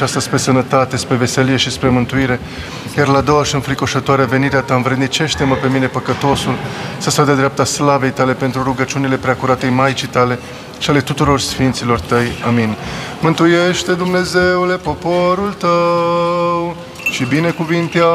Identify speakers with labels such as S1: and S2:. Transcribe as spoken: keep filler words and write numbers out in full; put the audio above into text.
S1: aceasta spre sănătate, spre veselie și spre mântuire, iar la a doua și înfricoșătoare venirea ta învrednicește-mă pe mine păcătosul să stau de dreapta slavei tale pentru rugăciunile preacuratei Maicii tale și ale tuturor sfinților tăi. Amin. Mântuiește, Dumnezeule, poporul tău și binecuvintează